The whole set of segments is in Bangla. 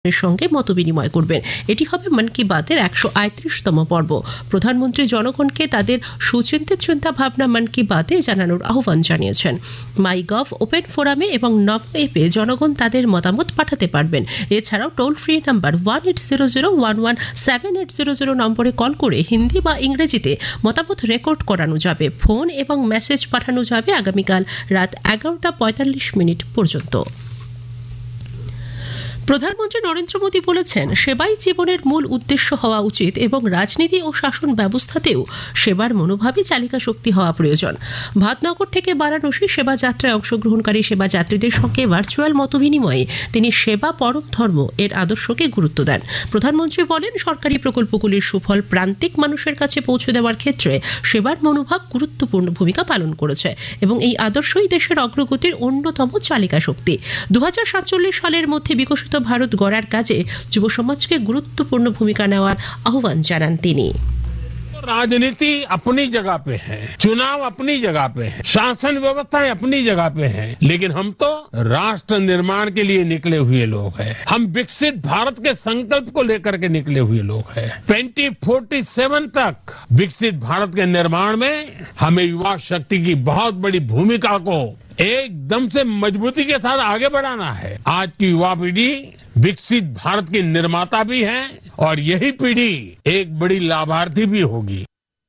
এর সঙ্গে মতবিনিময় করবেন। এটি হবে মন কি বাতের 135তম পর্ব। প্রধানমন্ত্রী জনগণকে তাদের সুচিন্তিত চিন্তা ভাবনা মন কি বাতে জানানোর আহ্বান জানিয়েছেন। মাইগভ ওপেন ফোরামে এবং নমো অ্যাপে জনগণ তাদের মতামত পাঠাতে পারবেন। এছাড়াও টোল ফ্রি নাম্বার 1800117800 নম্বরে কল করে হিন্দি বা ইংরেজিতে মতামত রেকর্ড করানো যাবে। ফোন এবং মেসেজ পাঠানো যাবে আগামীকাল রাত 11:45 পর্যন্ত। প্রধানমন্ত্রী নরেন্দ্র মোদী বলেছেন, সেবাই জীবনের মূল উদ্দেশ্য হওয়া উচিত এবং রাজনীতি ও শাসন ব্যবস্থাতেও সেবার মনোভাবই চালিকা শক্তি হওয়া প্রয়োজন। ভাতনগর থেকে বারাণসী সেবা যাত্রায় অংশগ্রহণকারী সেবা যাত্রীদের সঙ্গে ভার্চুয়াল মতবিনিময়ে তিনি সেবা পরম ধর্ম এর আদর্শকে গুরুত্ব দেন। প্রধানমন্ত্রী বলেন, সরকারি প্রকল্পগুলির সুফল প্রান্তিক মানুষের কাছে পৌঁছে দেওয়ার ক্ষেত্রে সেবার মনোভাব গুরুত্বপূর্ণ ভূমিকা পালন করেছে এবং এই আদর্শই দেশের অগ্রগতির অন্যতম চালিকা শক্তি। 2047 সালের মধ্যে বিকশিত ভারত গড়ার কাজে যুব সমাজকে গুরুত্বপূর্ণ ভূমিকা নেওয়ার আহ্বান জানান তিনি। राजनीति अपनी जगह पे है, चुनाव अपनी जगह पे है, शासन व्यवस्थाएं अपनी जगह पे है, लेकिन हम तो राष्ट्र निर्माण के लिए निकले हुए लोग हैं। हम विकसित भारत के संकल्प को लेकर के निकले हुए लोग हैं। 2047 तक विकसित भारत के निर्माण में हमें युवा शक्ति की बहुत बड़ी भूमिका को एकदम से मजबूती के साथ आगे बढ़ाना है। आज की युवा पीढ़ी विकसित भारत की निर्माता भी है और यही पीढ़ी एक बड़ी लाभार्थी भी होगी।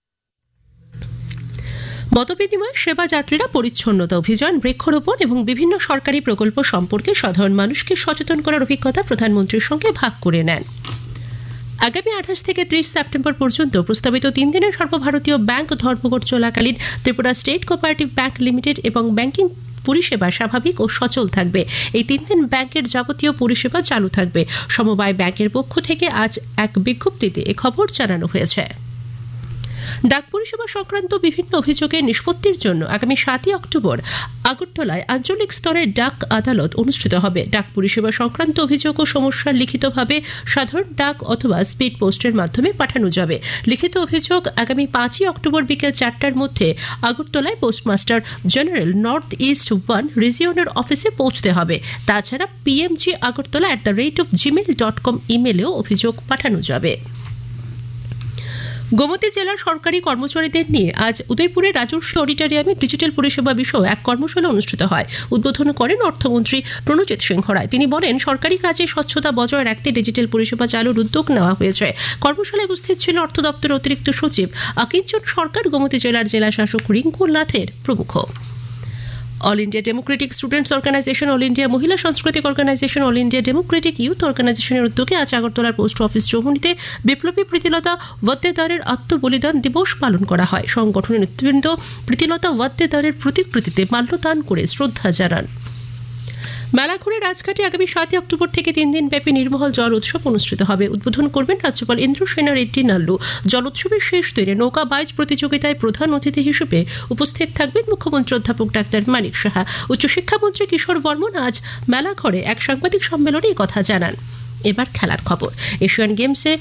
মতবিনিময় সেবা যাত্রীরা পরিচ্ছন্নতা অভিযান, বৃক্ষরোপণ এবং বিভিন্ন সরকারি প্রকল্প সম্পর্কে সাধারণ মানুষকে সচেতন করার অভিজ্ঞতা প্রধানমন্ত্রীর সঙ্গে ভাগ করে নেন। আগামী 28 থেকে 30 সেপ্টেম্বর পর্যন্ত প্রস্তাবিত 3 দিনের সর্বভারতীয় ব্যাংক ধর্মঘট চলাকালীন Tripura state cooperative bank limited এবং ব্যাংকিং পরিষেবা স্বাভাবিক ও সচল থাকবে। এই 3 দিন ব্যাংকের যাবতীয় পরিষেবা চালু থাকবে। সমবায় ব্যাংকের পক্ষ থেকে আজ এক বিজ্ঞপ্তিতে এ খবর জানানো হয়েছে। ডাক পরিষেবা সংক্রান্ত বিভিন্ন অভিযোগের নিষ্পত্তির জন্য আগামী 7 অক্টোবর আগরতলায় আঞ্চলিক স্তরের ডাক আদালত অনুষ্ঠিত হবে। ডাক পরিষেবা সংক্রান্ত অভিযোগ ও সমস্যা লিখিতভাবে সাধারণ ডাক অথবা স্পিড পোস্টের মাধ্যমে পাঠানো যাবে। লিখিত অভিযোগ আগামী 5 অক্টোবর বিকেল 4টার মধ্যে আগরতলায় পোস্টমাস্টার জেনারেল নর্থ ইস্ট 1 রিজিয়নের অফিসে পৌঁছতে হবে। তাছাড়া pmg@gmail.com ইমেলেও অভিযোগ পাঠানো যাবে। গোমতী জেলার সরকারি কর্মচারীদের নিয়ে আজ উদয়পুরের রাজর্ষি অডিটোরিয়ামে ডিজিটাল পরিষেবা বিষয়ে এক কর্মশালা অনুষ্ঠিত হয়। উদ্বোধন করেন অর্থমন্ত্রী প্রণজিৎ সিংহ রায়। তিনি বলেন, সরকারি কাজে স্বচ্ছতা বজায় রাখতে ডিজিটাল পরিষেবা চালুর উদ্যোগ নেওয়া হয়েছে। কর্মশালায় উপস্থিত ছিল অর্থ দপ্তরের অতিরিক্ত সচিব আকিঞ্চন সরকার, গোমতী জেলার জেলা শাসক রিঙ্কু নাথের প্রমুখ। All India Democratic students organisation, all India মহিলা সাংস্কৃতিক organisation, all India Democratic youth অর্গানাইজেশনের উদ্যোগে আজ আগরতলার পোস্ট অফিস চৌমুহনীতে বিপ্লবী প্রীতিলতা ওয়াদ্দেদারের আত্মবলিদান দিবস পালন করা হয়। সংগঠনের নেতৃবৃন্দ প্রীতিলতা ওয়াদ্দেদারের প্রতিকৃতিতে মাল্যদান করে শ্রদ্ধা জানান। মেলাঘুরে রাজঘাটে আগামী 7 অক্টোবর থেকে 3 দিন ব্যাপী নির্মহল জল উৎসব অনুষ্ঠিত হবে। উদ্বোধন করবেন রাজ্যপাল ইন্দ্রসেনা রেড্ডি নাল্লু। জল উৎসবের শেষ দিনে নৌকা বাইচ প্রতিযোগিতায় প্রধান অতিথি হিসেবে উপস্থিত থাকবেন মুখ্যমন্ত্রী অধ্যাপক ডাক্তার মানিক সাহা। উচ্চশিক্ষামন্ত্রী কিশোর বর্মন আজ মেলাঘরে এক সাংবাদিক সম্মেলনে এই কথা জানান। এবার খেলার খবর। এশিয়ান গেমসে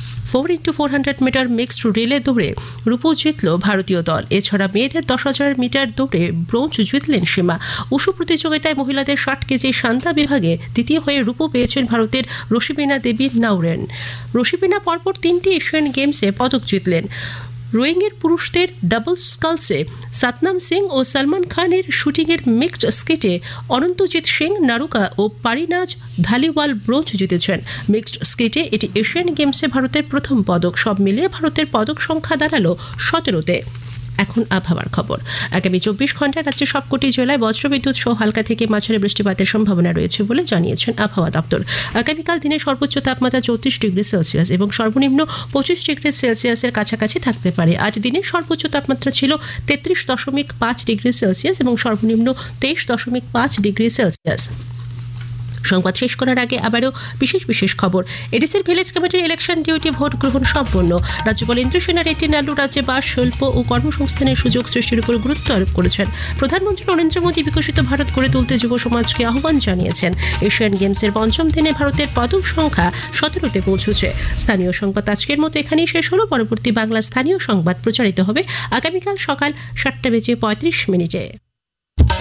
4x400 মিটার মিক্সড রিলে দৌড়ে রূপো জিতল ভারতীয় দল। এছাড়া মেয়েদের 10,000 মিটার দৌড়ে ব্রোঞ্জ জিতলেন সীমা। উশু প্রতিযোগিতায় মহিলাদের 60 কেজি সান্তা বিভাগে দ্বিতীয় হয়ে রূপো পেয়েছেন ভারতের রশিবিনা দেবী নাউরেন। রশিবিনা পরপর 3টি এশিয়ান গেমসে পদক জিতলেন। রোয়িংয়ের পুরুষদের ডাবল স্কালসে সাতনাম সিং ও সলমান খানের শুটিংয়ের মিক্সড স্কিটে অনন্তজিৎ সিং নারুকা ও পারিনাজ ধালিওয়াল ব্রোঞ্জ জিতেছেন। মিক্সড স্কিটে এটি এশিয়ান গেমসে ভারতের প্রথম পদক। সব মিলিয়ে ভারতের পদক সংখ্যা দাঁড়ালো 17তে। এখন আবহাওয়ার খবর। আগামী 24 ঘন্টায় রাজ্যের সবকটি জেলায় বজ্রবিদ্যুৎ সহ হালকা থেকে মাঝারি বৃষ্টিপাতের সম্ভাবনা রয়েছে বলে জানিয়েছেন আবহাওয়া দপ্তর। আগামীকাল দিনের সর্বোচ্চ তাপমাত্রা 34 ডিগ্রি সেলসিয়াস এবং সর্বনিম্ন 25 ডিগ্রি সেলসিয়াসের কাছাকাছি থাকতে পারে। আজ দিনের সর্বোচ্চ তাপমাত্রা ছিল 33.5 ডিগ্রি সেলসিয়াস এবং সর্বনিম্ন 23.5 ডিগ্রি সেলসিয়াস। সংবাদ শেষ করার আগে আবারও বিশেষ খবর। এডিসির ভিলেজ কমিটির ইলেকশন ডিউটি ভোট গ্রহণ সম্পন্ন। রাজ্যপাল ইন্দ্রসেনা রেড্ডি নাল্লু রাজ্যে বাস, শিল্প ও কর্মসংস্থানের সুযোগ সৃষ্টির উপর গুরুত্ব আরোপ করেছেন। প্রধানমন্ত্রী নরেন্দ্র মোদী বিকশিত ভারত গড়ে তুলতে যুব সমাজকে আহ্বান জানিয়েছেন। এশিয়ান গেমসের 5ম দিনে ভারতের পদক সংখ্যা 17তে পৌঁছেছে। স্থানীয় সংবাদ আজকের মতো এখানেই শেষ হলো। পরবর্তী বাংলা স্থানীয় সংবাদ প্রচারিত হবে আগামীকাল সকাল 7:35